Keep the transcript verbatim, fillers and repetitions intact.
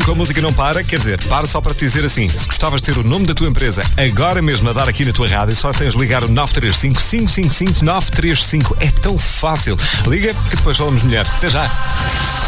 com a música não para, quer dizer, para só para te dizer assim, se gostavas de ter o nome da tua empresa agora mesmo a dar aqui na tua rádio, só tens de ligar o nove três cinco, cinco cinco cinco, nove três cinco. É tão fácil. Liga que depois falamos melhor. Até já.